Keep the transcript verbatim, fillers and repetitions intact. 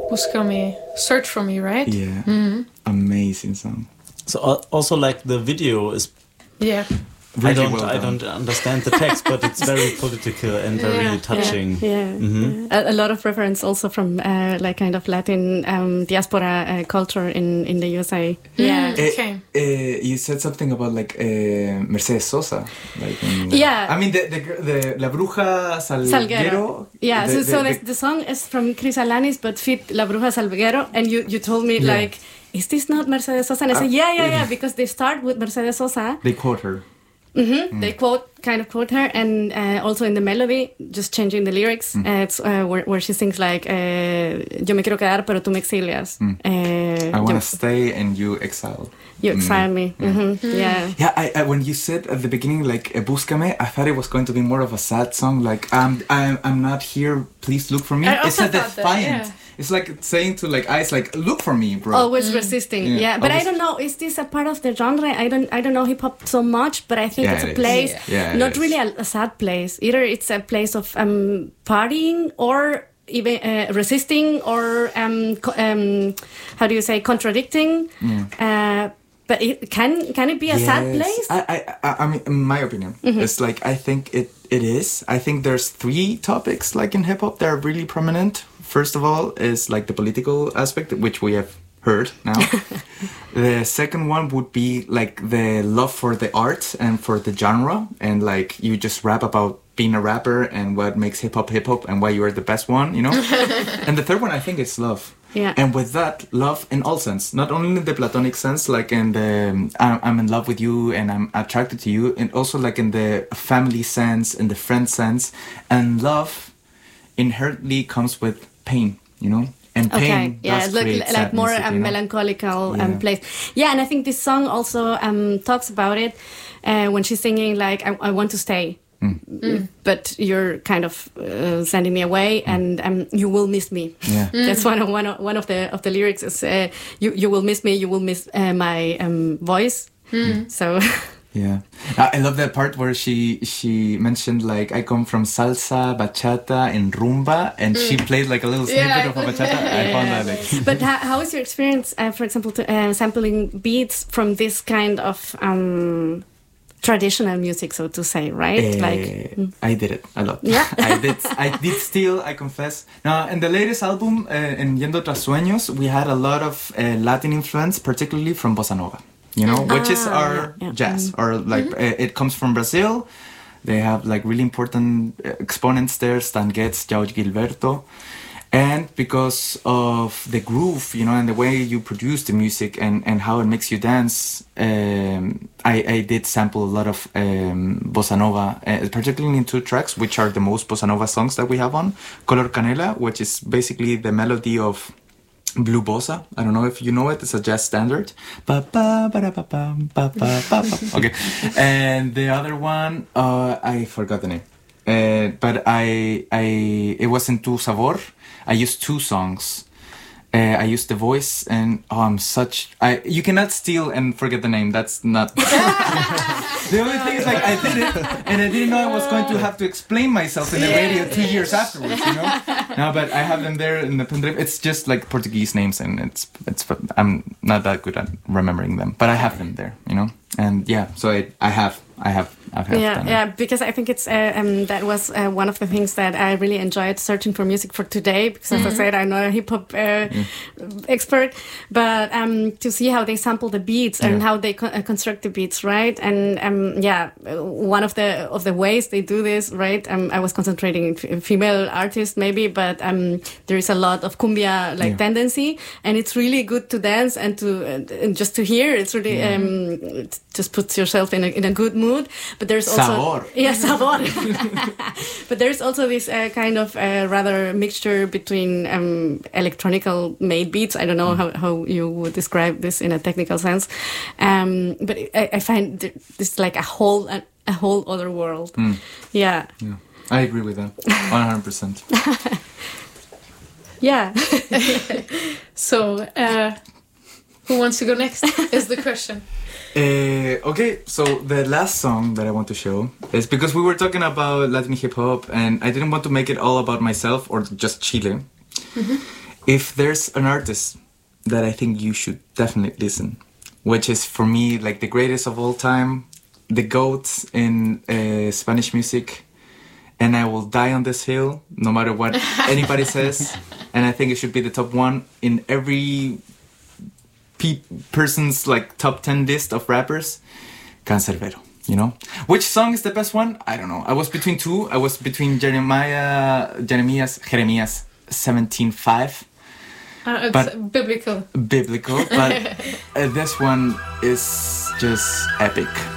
Búscame, Search for Me, right? Yeah. Mm-hmm. Amazing song. So uh, also like the video is. Yeah. Really I don't. Well I don't understand the text, but it's very political and very yeah, touching. Yeah, yeah, mm-hmm. yeah. A, a lot of reference also from uh, like kind of Latin um, diaspora uh, culture in, in the U S A. Yeah. Uh, okay. Uh, you said something about like uh, Mercedes Sosa. Like in, yeah. I mean the the, the La Bruja Salguero. Salguero. Yeah. The, so the, so the, the, the song is from Chris Alanis, but fit La Bruja Salguero, and you you told me yeah. like, is this not Mercedes Sosa? And I uh, said, yeah, yeah, yeah, because they start with Mercedes Sosa. They quote her. Mm-hmm. Mm. They quote, kind of quote her, and uh, also in the melody, just changing the lyrics. Mm. Uh, it's uh, where, where she sings like, uh, "Yo me quiero quedar, pero tú me exilias." Mm. Uh, I want to stay, and you exile. You exile mm. me. Mm-hmm. Mm. Yeah. Yeah. I, I, when you said at the beginning, like, "Búscame," I thought it was going to be more of a sad song, like, "I'm, I'm, I'm not here. Please look for me." I it's a defiant. That, yeah. It's like saying to like eyes, like, "Look for me, bro." Always mm. resisting. Yeah. yeah. But Always. I don't know. Is this a part of the genre? I don't. I don't know hip hop so much, but I think yeah, it's a it place. Yeah. Yeah, not really a, a sad place. Either it's a place of um, partying or even uh, resisting or um, co- um, how do you say contradicting. Mm. Uh, but it, can can it be a yes. sad place? I, I I mean, in my opinion, mm-hmm. it's like I think it it is. I think there's three topics like in hip hop that are really prominent. First of all, is like the political aspect, which we have heard now. The second one would be like the love for the art and for the genre, and like you just rap about being a rapper and what makes hip hop hip hop and why you are the best one, you know. And the third one, I think, is love. Yeah. And with that, love in all sense, not only in the platonic sense, like in the um, I'm, I'm in love with you and I'm attracted to you, and also like in the family sense, in the friend sense, and love inherently comes with pain, you know. And pain okay, yeah, does like, create like sad more music, um, you know? melancholical yeah. um, place. Yeah, and I think this song also um, talks about it uh, when she's singing like, I, I want to stay, mm. Mm. but you're kind of uh, sending me away, mm. and um, you will miss me. Yeah. Mm. That's one of one of, one of the of the lyrics is uh, you you will miss me, you will miss uh, my um, voice. Mm. So. Yeah, I love that part where she she mentioned like I come from salsa, bachata, and rumba, and mm. she played like a little snippet yeah. of a bachata. yeah. I found that like. But how, how is your experience, uh, for example, to, uh, sampling beats from this kind of um, traditional music, so to say, right? Uh, like mm. I did it a lot. Yeah, I did. I did still. I confess. Now, in the latest album, uh, in Yendo Tras Sueños, we had a lot of uh, Latin influence, particularly from bossa nova. You know, which ah, is our yeah, yeah. jazz, mm-hmm. or like mm-hmm. uh, it comes from Brazil. They have like really important exponents there, Stan Getz, João Gilberto. And because of the groove, you know, and the way you produce the music and, and how it makes you dance, um, I, I did sample a lot of um, bossa nova, uh, particularly in two tracks, which are the most bossa nova songs that we have on. Color Canela, which is basically the melody of Blue Bossa. I don't know if you know it. It's a jazz standard. Ba ba ba ba ba ba ba ba. Okay. And the other one, uh, I forgot the name. Uh, but I, I, it was in Tu Sabor. I used two songs. Uh, I used the voice, and oh, I'm such. I you cannot steal and forget the name. That's not. The only thing is, like, I did it, and I didn't know I was going to have to explain myself in the radio two years afterwards. You know. No, but I have them there in the pendrive. It's just like Portuguese names, and it's it's. I'm not that good at remembering them, but I have them there. You know, and yeah. So I I have I have. I've yeah, done yeah, it. because I think it's uh, um, that was uh, one of the things that I really enjoyed searching for music for today. Because as mm-hmm. I said, I'm not a hip hop uh, mm. expert, but um, to see how they sample the beats yeah. and how they co- uh, construct the beats, right? And um, yeah, one of the of the ways they do this, right? Um, I was concentrating in f- female artists maybe, but um, there is a lot of cumbia like yeah. tendency, and it's really good to dance and to uh, and just to hear. It's really yeah. um, it just puts yourself in a in a good mood. But there's also sabor. Yeah, sabor. But there's also this uh, kind of uh, rather mixture between um, electronical made beats. I don't know mm. how, how you would describe this in a technical sense, um, but I, I find this like a whole a, a whole other world. Mm. Yeah. Yeah, I agree with that one hundred percent. Yeah. So, uh, who wants to go next? Is the question. Uh, okay, so the last song that I want to show is because we were talking about Latin hip hop, and I didn't want to make it all about myself or just Chile. Mm-hmm. if there's an artist that I think you should definitely listen, which is for me like the greatest of all time, the GOAT in uh, Spanish music, and I will die on this hill no matter what anybody says, and I think it should be the top one in every pe- person's like top ten list of rappers. Canserbero, you know. Which song is the best one? I don't know. I was between two. I was between Jeremiah, Jeremias, Jeremias seventeen five. Uh, it's But- biblical. Biblical, but uh, this one is just epic.